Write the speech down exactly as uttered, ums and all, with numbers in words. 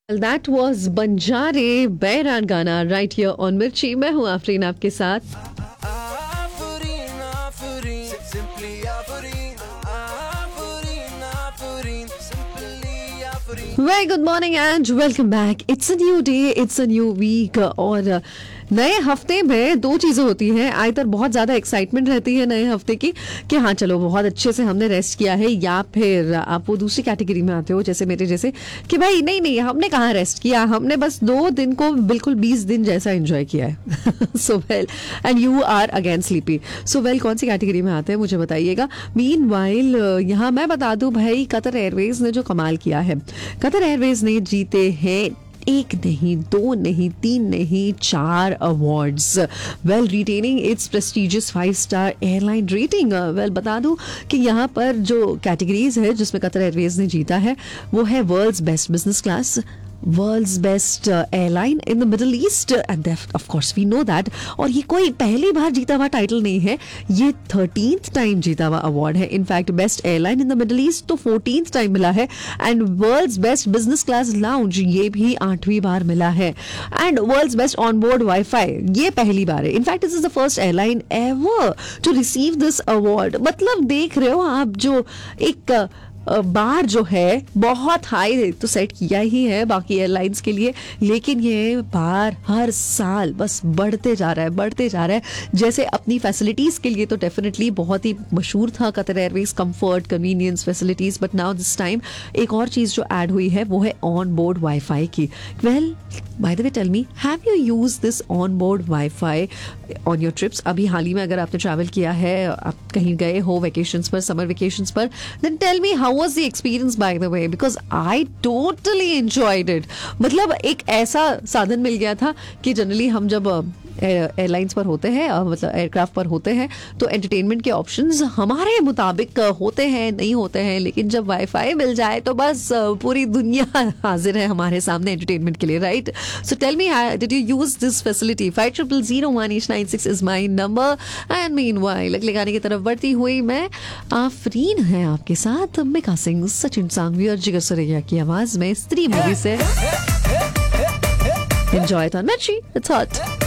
That was बंजारे बैरान गाना right here on मिर्ची। मैं हूँ आफरीन आपके साथ। Afureen, Afureen, simply Afureen, Afureen, Afureen, simply Afureen. Very good morning and welcome back. It's a new day, it's a new week और नए हफ्ते में दो चीजें होती हैं। आयतर बहुत ज्यादा एक्साइटमेंट रहती है नए हफ्ते की कि हाँ चलो बहुत अच्छे से हमने रेस्ट किया है, या फिर आप वो दूसरी कैटेगरी में आते हो जैसे मेरे जैसे कि भाई नहीं नहीं हमने कहाँ रेस्ट किया, हमने बस दो दिन को बिल्कुल बीस दिन जैसा एंजॉय किया है। So well and you are again sleepy. So well कौन सी कैटेगरी में आते हैं मुझे बताइएगा। मीन वाइल यहाँ मैं बता दूं भाई, कतर एयरवेज ने जो कमाल किया है, कतर एयरवेज ने जीते हैं एक नहीं, दो नहीं, तीन नहीं, चार awards, well retaining it's prestigious five star airline rating. Well बता दूं कि यहाँ पर जो कैटेगरीज है जिसमें कतर एयरवेज ने जीता है वो है world's best business class, world's best airline in the middle east, end of course we know that. और ये कोई पहली बार जीता हुआ टाइटल नहीं है, ये थर्टीन्थ टाइम जीता हुआ अवार्ड है। In fact best airline in the middle east तो फोर्टीन्थ टाइम मिला है, and world's best business class lounge ये भी आठवीं बार मिला है, and world's best on board wifi ये पहली बार है। In fact this is the first airline ever to receive this award. मतलब देख रहे हो आप, जो एक बार जो है बहुत हाई तो सेट किया ही है बाकी एयरलाइंस के लिए, लेकिन ये बार हर साल बस बढ़ते जा रहा है बढ़ते जा रहा है। जैसे अपनी फैसिलिटीज के लिए तो डेफिनेटली बहुत ही मशहूर था Qatar Airways, comfort, convenience, facilities, but now this time एक और चीज जो ऐड हुई है वो है ऑन बोर्ड वाईफाई की। Well by the way tell me, have you used this on board wifi on your trips? अभी हाल ही में अगर आपने ट्रैवल किया है, आप कहीं गए हो वेकेशंस पर, समर वेकेशंस पर, then tell me how was the experience by the way, because I totally enjoyed it. मतलब एक ऐसा साधन मिल गया था कि जनरली हम जब एयरलाइंस पर होते हैं, मतलब एयरक्राफ्ट पर होते हैं, तो एंटरटेनमेंट के ऑप्शंस हमारे मुताबिक होते हैं नहीं होते हैं, लेकिन जब वाईफाई मिल जाए तो बस पूरी दुनिया हाजिर है हमारे सामने एंटरटेनमेंट के लिए, right? So tell me, did you use this facility? Five triple zero one eight nine six is my number. And mean while अगले गाने की तरफ बढ़ती हुई मैं आफरीन है आपके साथ। मिका सिंह, सचिन सांघवी और जिगर सुरैया की आवाज में स्त्री मूवी से एंजॉय इट ऑन मिर्ची, इट्स हॉट।